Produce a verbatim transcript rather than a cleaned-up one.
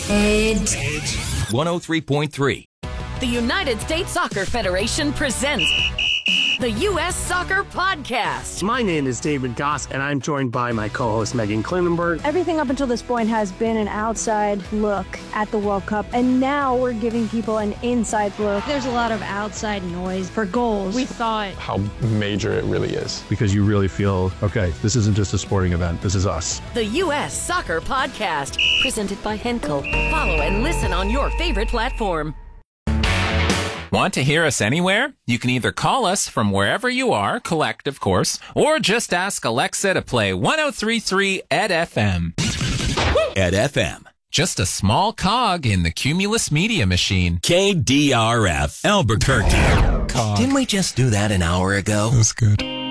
Edge one oh three point three. The United States Soccer Federation presents the U S Soccer Podcast. My name is David Goss, and I'm joined by my co-host Megan Klinenberg. Everything up until this point has been an outside look at the World Cup, and now we're giving people an inside look. There's a lot of outside noise for goals. We thought how major it really is. Because you really feel, okay, this isn't just a sporting event, this is us. The U S Soccer Podcast, presented by Henkel. Follow and listen on your favorite platform. Want to hear us anywhere? You can either call us from wherever you are, collect, of course, or just ask Alexa to play ten thirty-three Ed F M. Ed F M. Just a small cog in the Cumulus Media machine. K D R F, Albuquerque. Cog. Didn't we just do that an hour ago? That was good.